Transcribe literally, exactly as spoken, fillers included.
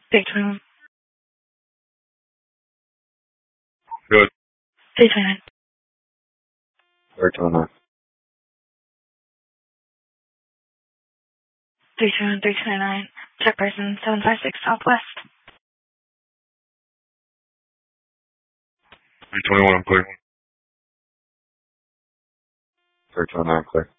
three twenty-one. Good. three twenty-nine. three twenty-nine. three twenty-one, three twenty-nine. Check person seven five six Southwest. three twenty-one, I'm clear. three twenty-nine, clear.